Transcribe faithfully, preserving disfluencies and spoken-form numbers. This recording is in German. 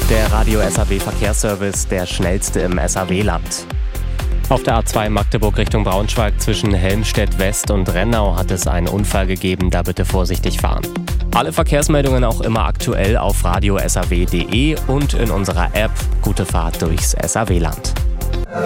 Der Radio S A W Verkehrsservice, der schnellste im S A W-Land. Auf der A zwei Magdeburg Richtung Braunschweig zwischen Helmstedt West und Rennau hat es einen Unfall gegeben, da bitte vorsichtig fahren. Alle Verkehrsmeldungen auch immer aktuell auf radio s a w punkt d e und in unserer App. Gute Fahrt durchs S A W-Land.